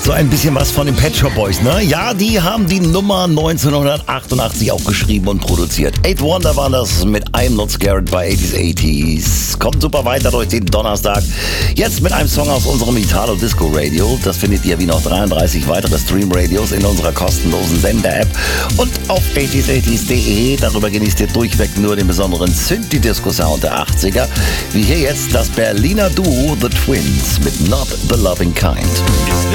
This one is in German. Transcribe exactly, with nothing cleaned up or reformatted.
So ein bisschen was von den Pet Shop Boys, ne? Ja, die haben die Nummer neunzehnhundertachtundachtzig auch geschrieben und produziert. Eight Wonder war das mit I'm Not Scared bei eighties eighties. Kommt super weiter durch den Donnerstag. Jetzt mit einem Song aus unserem Italo Disco Radio. Das findet ihr wie noch dreiunddreißig weitere Stream Radios in unserer kostenlosen Sender-App und auf eighties eighties punkt de. Darüber genießt ihr durchweg nur den besonderen Synthi-Disco-Sound der achtziger. Wie hier jetzt das Berliner Duo The Twins mit Not the Loving Kind.